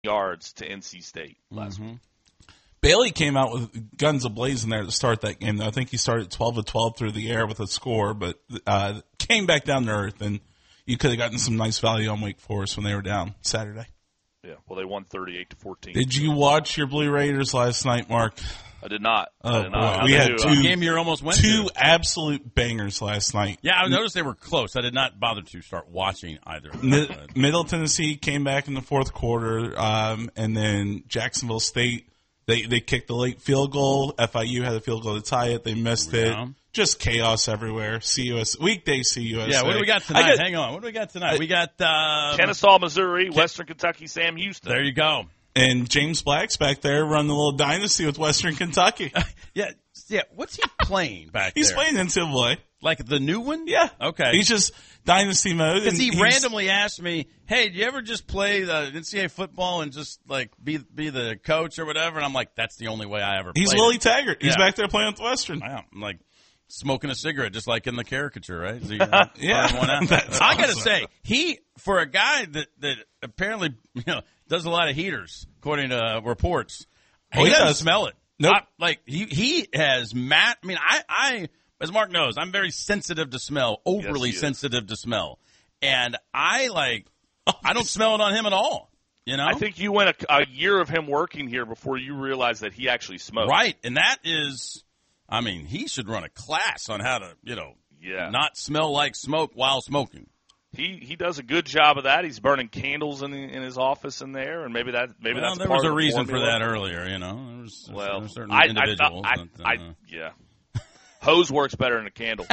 yards to NC State last week. Bailey came out with guns a-blazing there to start that game, though. I think he started 12 of 12 through the air with a score, but came back down to earth, and you could have gotten some nice value on Wake Forest when they were down Saturday. Yeah, well, they won 38-14. Did you watch your Blue Raiders last night, Mark? I did not. We had a game you almost went two to. absolute bangers last night. Yeah, I noticed they were close. I did not bother to start watching either. Middle Tennessee came back in the fourth quarter, and then Jacksonville State, they kicked the late field goal. FIU had a field goal to tie it. They missed it. Just chaos everywhere. Weekday CUSA. Yeah, what do we got tonight? Hang on. What do we got tonight? We got Kennesaw, Missouri, Western Kentucky, Sam Houston. There you go. And James Black's back there running a little dynasty with Western Kentucky. Yeah. What's he playing back He's there? playing NCAA. Like the new one? Yeah. Okay. He's just dynasty mode. Because he randomly asked me, hey, do you ever just play the NCAA football and just like be the coach or whatever? And I'm like, that's the only way I ever He's played Willie it. Taggart. He's back there playing with Western. Wow. I'm like smoking a cigarette, just like in the caricature, right? So yeah. I got to say, for a guy that apparently does a lot of heaters, according to reports, he doesn't smell it. Nope. He has I mean, I as Mark knows, I'm very sensitive to smell, overly sensitive to smell. And I don't smell it on him at all. You know? I think you went a year of him working here before you realized that he actually smoked. Right. And that is, I mean, he should run a class on how to, not smell like smoke while smoking. He does a good job of that. He's burning candles in his office in there, and maybe that's there part was of a the reason formula. for that earlier. There were certain individuals. Yeah, hose works better than a candle.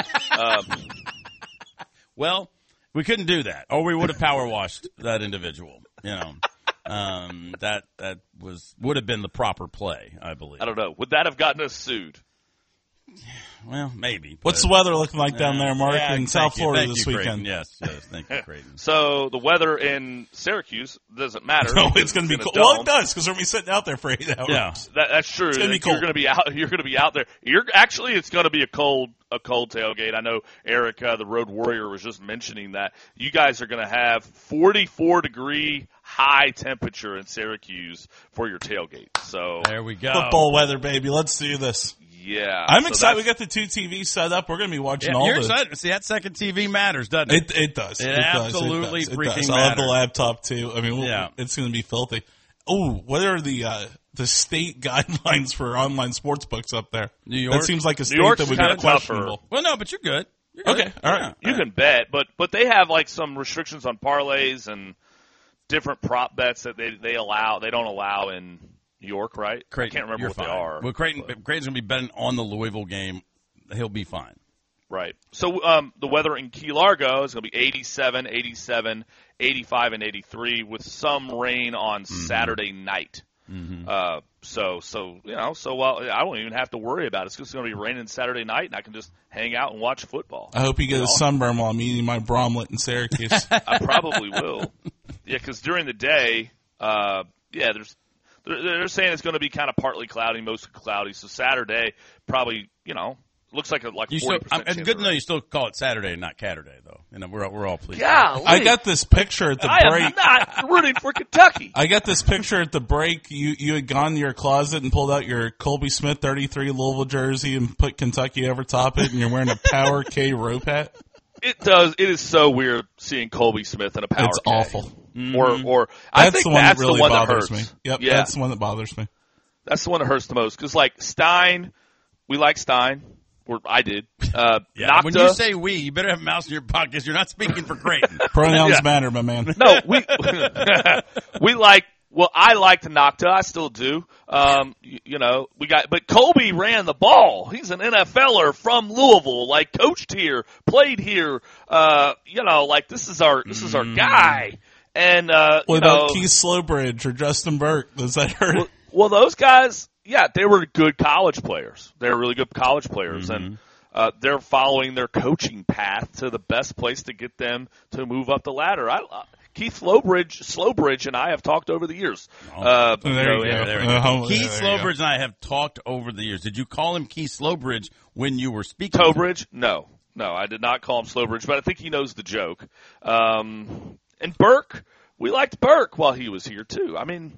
Well, we couldn't do that, or we would have power washed that individual. That would have been the proper play, I believe. I don't know. Would that have gotten us sued? Well, maybe. What's the weather looking like down there, Mark, in South Florida this weekend? Yes, thank you, Creighton. So the weather in Syracuse doesn't matter. No, it's going to be cold. Well, it does, because we're going to be sitting out there for 8 hours. Yeah, that's true. It's going to be cold. You're going to be out there. It's going to be a cold tailgate. I know Eric, the Road Warrior, was just mentioning that you guys are going to have 44-degree high temperature in Syracuse for your tailgate. So there we go. Football weather, baby. Let's do this. Yeah, I'm excited. We got the 2 TVs set up. We're going to be watching all You're this. excited. See, that second TV matters, doesn't it? It does. It absolutely does. freaking I have matters. the laptop too. I mean, it's going to be filthy. Oh, what are the state guidelines for online sports books up there? New York. That seems like a state York's that would be kinda questionable. tougher. Well, no, but you're good. Okay, all right. You can bet, but they have like some restrictions on parlays and different prop bets that they allow. They don't allow in New York, right? Creighton, I can't remember what they are. Well, Creighton's going to be betting on the Louisville game. He'll be fine. Right. So the weather in Key Largo is going to be 87, 87, 85, and 83 with some rain on Saturday night. Mm-hmm. So I won't even have to worry about it. It's just going to be raining Saturday night, and I can just hang out and watch football. I hope you get a sunburn while I'm eating my bromlet in Syracuse. I probably will. Yeah, because during the day, they're saying it's going to be kind of partly cloudy, mostly cloudy. So Saturday, probably, looks like 40% It's good to know you still call it Saturday and not Catterday, though. We're all pleased. Yeah, I got this picture at the break. I am not rooting for Kentucky. I got this picture at the break. You had gone to your closet and pulled out your Colby Smith 33 Louisville jersey and put Kentucky over top it, and you're wearing a Power K rope hat. It does. It is so weird seeing Colby Smith in a Power It's K. awful. Mm-hmm. Or I think that's really the one that bothers hurts me. Yep, yeah. That's the one that bothers me. That's the one that hurts the most. Because, Stein, we like Stein. Or I did. Nocta, when you say we, you better have a mouse in your pocket because you're not speaking for Creighton. Pronouns matter, my man. No, we like. Well, I liked Nocta. I still do. But Colby ran the ball. He's an NFLer from Louisville, coached here, played here. This is our guy. And what about Keith Slowbridge or Justin Burke? Does that hurt? Well, those guys, they were good college players. They were really good college players, and they're following their coaching path to the best place to get them to move up the ladder. Keith Slowbridge and I have talked over the years. Keith Slowbridge and I have talked over the years. Did you call him Keith Slowbridge when you were speaking? Tobridge? No, I did not call him Slowbridge, but I think he knows the joke. And Burke, we liked Burke while he was here too. I mean,